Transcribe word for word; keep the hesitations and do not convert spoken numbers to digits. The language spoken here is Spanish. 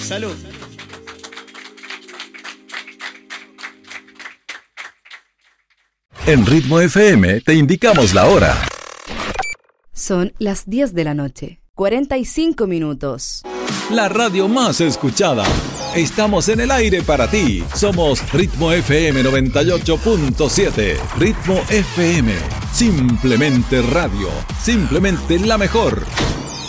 Salud. En Ritmo F M te indicamos la hora. Son las diez de la noche, cuarenta y cinco minutos. La radio más escuchada. Estamos en el aire para ti. Somos Ritmo F M noventa y ocho punto siete. Ritmo F M. Simplemente radio. Simplemente la mejor.